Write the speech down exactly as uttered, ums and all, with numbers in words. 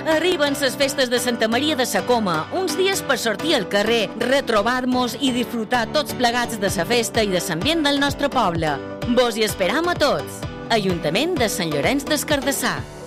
Arriben les festes de Santa Maria de la Coma, uns dies per sortir al carrer, retrobar-nos i disfrutar tots plegats de la festa i de l'ambient del nostre poble. Vos hi esperam a tots. Ajuntament de Sant Llorenç des Cardassar.